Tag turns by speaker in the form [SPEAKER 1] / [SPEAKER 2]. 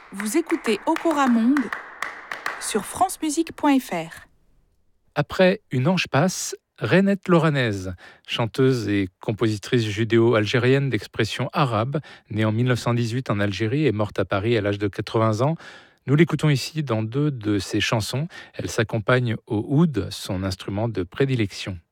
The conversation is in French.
[SPEAKER 1] Vous écoutez Okora Monde sur francemusique.fr.
[SPEAKER 2] Après Une ange passe, Renette Loranaise, chanteuse et compositrice judéo-algérienne d'expression arabe, née en 1918 en Algérie et morte à Paris à l'âge de 80 ans. Nous l'écoutons ici dans deux de ses chansons. Elle s'accompagne au oud, son instrument de prédilection.